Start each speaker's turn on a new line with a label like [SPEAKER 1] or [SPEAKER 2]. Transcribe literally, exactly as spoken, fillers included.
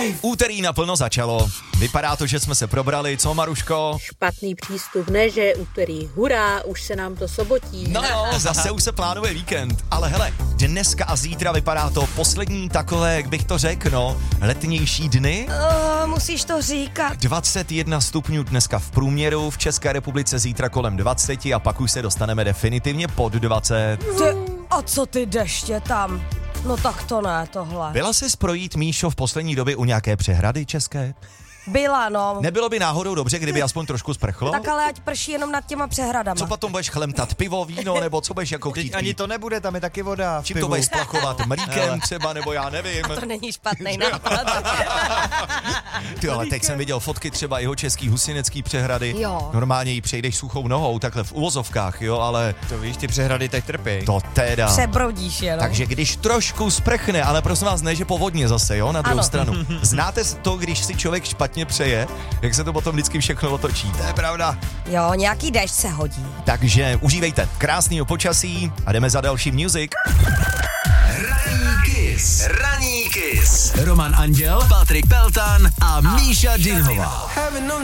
[SPEAKER 1] Úterý naplno začalo. Vypadá to, že jsme se probrali, co Maruško?
[SPEAKER 2] Špatný přístup, ne, že úterý, hurá, už se nám to sobotí.
[SPEAKER 1] No jo, zase už se plánuje víkend. Ale hele, dneska a zítra vypadá to poslední takové, jak bych to řekl, no, letnější dny.
[SPEAKER 3] Uh, musíš to říkat.
[SPEAKER 1] dvacet jedna stupňů dneska v průměru, v České republice zítra kolem dvacet a pak už se dostaneme definitivně pod dvacet.
[SPEAKER 3] Ty, a co ty deště tam? No tak to ne, tohle.
[SPEAKER 1] Byla jsi projít, Míšo, v poslední době u nějaké přehrady české?
[SPEAKER 3] Byla, no.
[SPEAKER 1] Nebylo by náhodou dobře, kdyby aspoň trošku sprchlo?
[SPEAKER 3] Tak ale ať prší jenom nad těma přehradama.
[SPEAKER 1] Co potom budeš chlemtat? Pivo, víno, nebo co budeš jako chtít pít?
[SPEAKER 4] Ani to nebude, tam je taky voda.
[SPEAKER 1] Čím to budeš splachovat? Mlíkem třeba, nebo já nevím.
[SPEAKER 3] A to není špatný nápad.
[SPEAKER 1] Ty, ale teď jsem viděl fotky třeba jeho český husinecký přehrady.
[SPEAKER 3] Jo.
[SPEAKER 1] Normálně ji přejdeš suchou nohou, takhle v uvozovkách, jo, ale
[SPEAKER 4] To víš, ty přehrady teď trpí.
[SPEAKER 1] to teda.
[SPEAKER 3] Přebrodíš jenom.
[SPEAKER 1] Takže když trošku sprchne, ale prosím vás, ne, že povodně zase, jo, na druhou
[SPEAKER 3] Ano.
[SPEAKER 1] stranu. Znáte to, když si člověk špatně přeje, jak se to potom vždycky všechno otočí? To je pravda.
[SPEAKER 3] Jo, nějaký déšť se hodí.
[SPEAKER 1] Takže užívejte krásného počasí a jdeme za další music.
[SPEAKER 5] Ranní Kiss. Ranní Kiss. Roman Anděl, Patrik Peltan a Míša Dinhová.